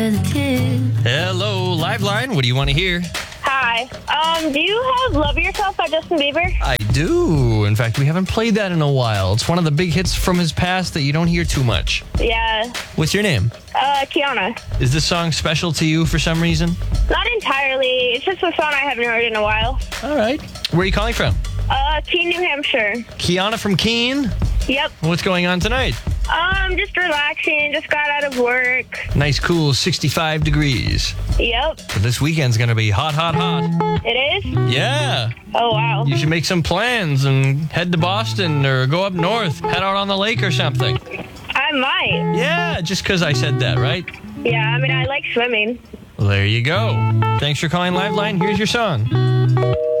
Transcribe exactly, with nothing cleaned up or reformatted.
Hello, Liveline. What do you want to hear? Hi. Um, do you have Love Yourself by Justin Bieber? I do. In fact, we haven't played that in a while. It's one of the big hits from his past that you don't hear too much. Yeah. What's your name? Uh, Kiana. Is this song special to you for some reason? Not entirely. It's just a song I haven't heard in a while. All right. Where are you calling from? Uh, Keene, New Hampshire. Kiana from Keene? Yep. What's going on tonight? Um, just relaxing. Just got out of work. Nice, cool sixty-five degrees. Yep. But this weekend's going to be hot, hot, hot. It is? Yeah. Oh, wow. You should make some plans and head to Boston or go up north. Head out on the lake or something. I might. Yeah, just because I said that, right? Yeah, I mean, I like swimming. Well, there you go. Thanks for calling Liveline. Here's your song.